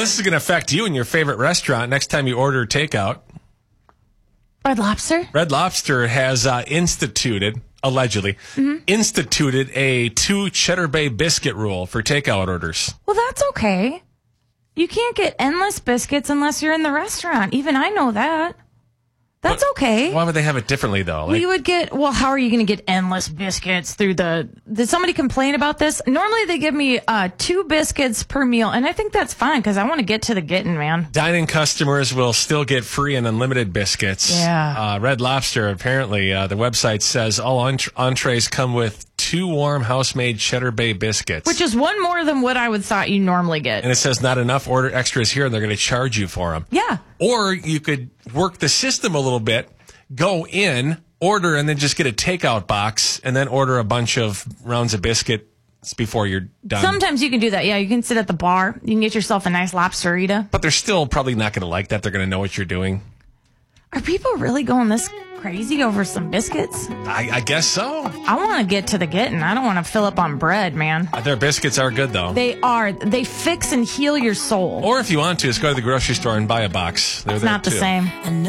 this is going to affect you and your favorite restaurant next time you order takeout. Red Lobster? Red Lobster has allegedly instituted a 2 Cheddar Bay biscuit rule for takeout orders. Well, that's okay. You can't get endless biscuits unless you're in the restaurant. Even I know that. That's okay. Why would they have it differently, though? We would get, how are you going to get endless biscuits through did somebody complain about this? Normally they give me 2 biscuits per meal, and I think that's fine because I want to get to the getting, man. Dining customers will still get free and unlimited biscuits. Yeah. Red Lobster, apparently, the website says all entrees come with 2 warm house-made Cheddar Bay biscuits. Which is one more than what I would thought you normally get. And it says not enough, order extras here, and they're going to charge you for them. Yeah. Or you could work the system a little bit, go in, order, and then just get a takeout box, and then order a bunch of rounds of biscuits before you're done. Sometimes you can do that. Yeah, you can sit at the bar. You can get yourself a nice lobsterita. But they're still probably not going to like that. They're going to know what you're doing. Are people really going this crazy over some biscuits? I guess so. I want to get to the getting. I don't want to fill up on bread, man. Their biscuits are good, though. They are. They fix and heal your soul. Or if you want to, just go to the grocery store and buy a box. It's not the same.